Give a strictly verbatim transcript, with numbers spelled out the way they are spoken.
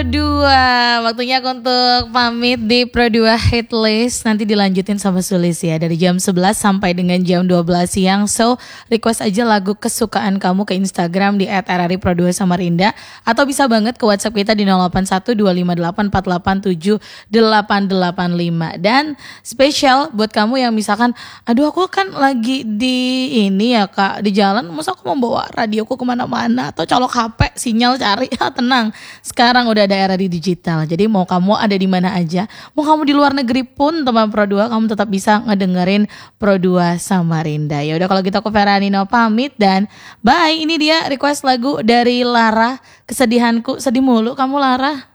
dua. Waktunya aku untuk pamit di Pro dua Hit List. Nanti dilanjutin sama Sulis ya, dari jam sebelas sampai dengan jam dua belas siang. So request aja lagu kesukaan kamu ke Instagram di et r r i pro dua samarinda, atau bisa banget ke WhatsApp kita di nol delapan satu dua lima delapan empat delapan tujuh delapan delapan lima. Dan spesial buat kamu yang misalkan, aduh aku kan lagi di ini ya kak, di jalan, masa aku mau bawa radioku kemana-mana atau colok H P sinyal cari. Ya tenang, sekarang udah ada era di digital. Jadi mau kamu ada di mana aja, mau kamu di luar negeri pun teman Pro dua, kamu tetap bisa ngedengerin Pro dua Samarinda. Ya udah kalau gitu aku Vera Nino pamit dan bye. Ini dia request lagu dari Lara, Kesedihanku. Sedih mulu kamu Lara.